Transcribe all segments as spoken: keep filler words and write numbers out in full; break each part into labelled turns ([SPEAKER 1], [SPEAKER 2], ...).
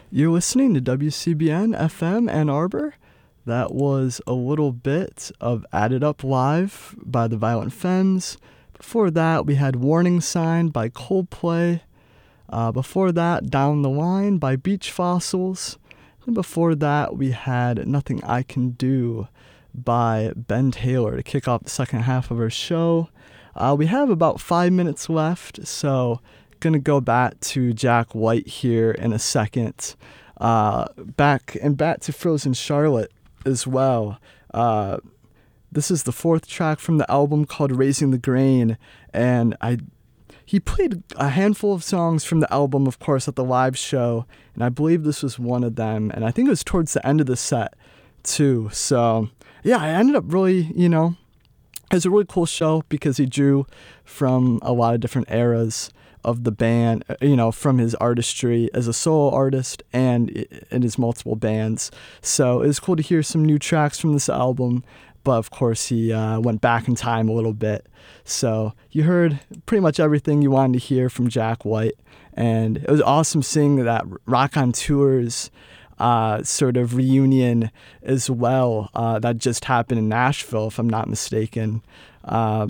[SPEAKER 1] You're listening to W C B N F M Ann Arbor. That was a little bit of Added Up Live by the Violent Femmes. Before that, we had Warning Sign by Coldplay. Uh, before that, Down the Line by Beach Fossils. And before that, we had Nothing I Can Do by Ben Taylor to kick off the second half of our show. Uh, we have about five minutes left, so gonna go back to Jack White here in a second. Uh, back and back to Frozen Charlotte as well. Uh, this is the fourth track from the album called Raising the Grain, and I he played a handful of songs from the album, of course, at the live show, and I believe this was one of them, and I think it was towards the end of the set too. So yeah, I ended up really, you know, it was a really cool show because he drew from a lot of different eras of the band, you know, from his artistry as a solo artist and in his multiple bands. So it was cool to hear some new tracks from this album, but of course he uh, went back in time a little bit. So you heard pretty much everything you wanted to hear from Jack White, and it was awesome seeing that Rock on Tours uh, sort of reunion as well. Uh, that just happened in Nashville, if I'm not mistaken. Uh,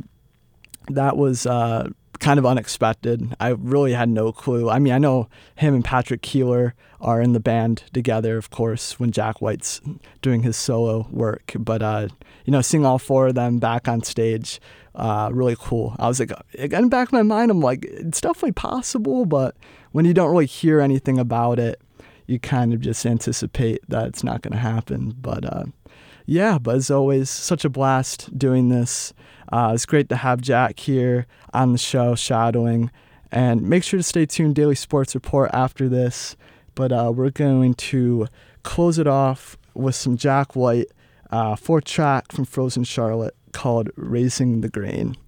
[SPEAKER 1] that was uh, kind of unexpected. I really had no clue. I mean, I know him and Patrick Keeler are in the band together, of course, when Jack White's doing his solo work. But, uh, you know, seeing all four of them back on stage, uh, really cool. I was like, in the back of my mind, I'm like, it's definitely possible, but when you don't really hear anything about it, you kind of just anticipate that it's not going to happen. But, uh, yeah, but as always, such a blast doing this. Uh, it's great to have Jack here on the show, shadowing. And make sure to stay tuned, Daily Sports Report after this. But uh, we're going to close it off with some Jack White, uh, fourth track from Frozen Charlotte called Raising the Grain.